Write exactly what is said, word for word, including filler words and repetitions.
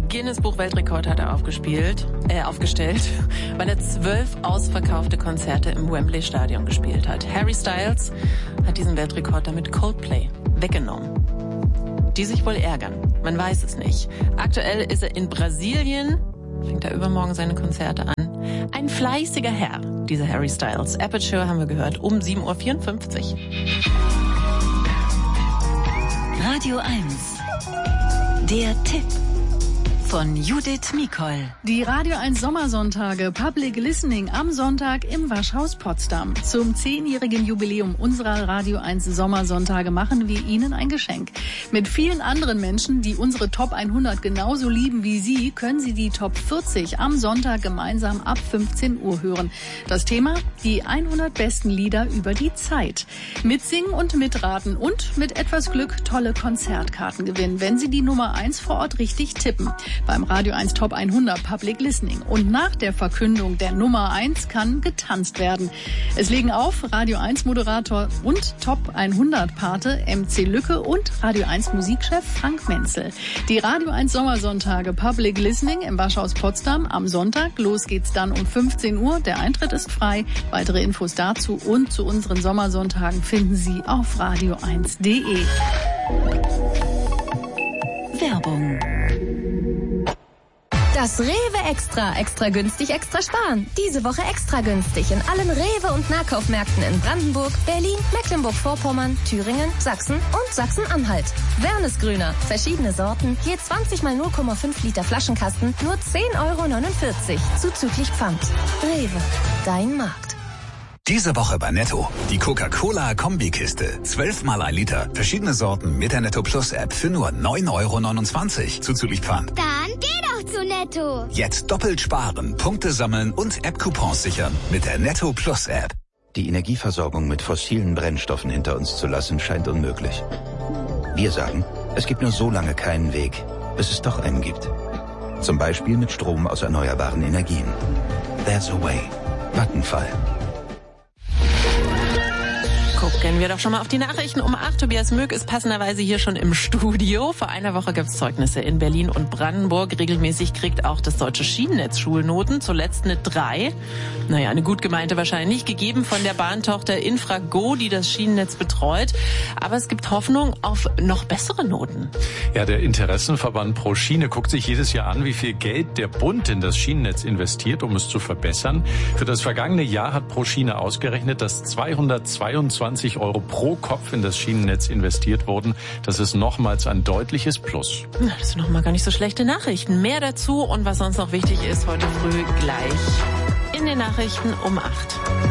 Guinness-Buch-Weltrekord hat er aufgespielt, äh, aufgestellt, weil er zwölf ausverkaufte Konzerte im Wembley-Stadion gespielt hat. Harry Styles hat diesen Weltrekord damit Coldplay weggenommen. Die sich wohl ärgern. Man weiß es nicht. Aktuell ist er in Brasilien, fängt er übermorgen seine Konzerte an. Ein fleißiger Herr, dieser Harry Styles. Aperture haben wir gehört, um sieben Uhr vierundfünfzig. Radio eins. Der Tipp von Judith Mikol. Die Radio eins Sommersonntage Public Listening am Sonntag im Waschhaus Potsdam. Zum zehnjährigen Jubiläum unserer Radio eins Sommersonntage machen wir Ihnen ein Geschenk. Mit vielen anderen Menschen, die unsere Top hundert genauso lieben wie Sie, können Sie die Top vierzig am Sonntag gemeinsam ab fünfzehn Uhr hören. Das Thema: die hundert besten Lieder über die Zeit. Mitsingen und mitraten und mit etwas Glück tolle Konzertkarten gewinnen, wenn Sie die Nummer eins vor Ort richtig tippen. Beim Radio eins Top hundert Public Listening. Und nach der Verkündung der Nummer eins kann getanzt werden. Es legen auf Radio eins Moderator und Top hundert Pate M C Lücke und Radio eins Musikchef Frank Menzel. Die Radio eins Sommersonntage Public Listening im Waschhaus Potsdam am Sonntag. Los geht's dann um fünfzehn Uhr. Der Eintritt ist frei. Weitere Infos dazu und zu unseren Sommersonntagen finden Sie auf radio eins punkt de. Werbung. Das Rewe Extra. Extra günstig, extra sparen. Diese Woche extra günstig in allen Rewe- und Nahkaufmärkten in Brandenburg, Berlin, Mecklenburg-Vorpommern, Thüringen, Sachsen und Sachsen-Anhalt. Wernesgrüner. Verschiedene Sorten. Je zwanzig mal null Komma fünf Liter Flaschenkasten. Nur zehn Euro neunundvierzig. Zuzüglich Pfand. Rewe. Dein Markt. Diese Woche bei Netto. Die Coca-Cola-Kombikiste. zwölf mal ein Liter. Verschiedene Sorten mit der Netto Plus App für nur neun Euro neunundzwanzig. Zuzüglich Pfand. Dann geh doch zu Netto. Jetzt doppelt sparen, Punkte sammeln und App-Coupons sichern mit der Netto Plus App. Die Energieversorgung mit fossilen Brennstoffen hinter uns zu lassen, scheint unmöglich. Wir sagen, es gibt nur so lange keinen Weg, bis es doch einen gibt. Zum Beispiel mit Strom aus erneuerbaren Energien. There's a way. Vattenfall. Gucken wir doch schon mal auf die Nachrichten um acht. Tobias Möck ist passenderweise hier schon im Studio. Vor einer Woche gab es Zeugnisse in Berlin und Brandenburg. Regelmäßig kriegt auch das deutsche Schienennetz Schulnoten. Zuletzt eine drei. Naja, eine gut gemeinte wahrscheinlich. Gegeben von der Bahntochter Infrago, die das Schienennetz betreut. Aber es gibt Hoffnung auf noch bessere Noten. Ja, der Interessenverband Pro Schiene guckt sich jedes Jahr an, wie viel Geld der Bund in das Schienennetz investiert, um es zu verbessern. Für das vergangene Jahr hat Pro Schiene ausgerechnet, dass zweihundertzweiundzwanzig Euro pro Kopf in das Schienennetz investiert wurden. Das ist nochmals ein deutliches Plus. Das sind nochmal gar nicht so schlechte Nachrichten. Mehr dazu und was sonst noch wichtig ist, heute früh gleich in den Nachrichten um acht.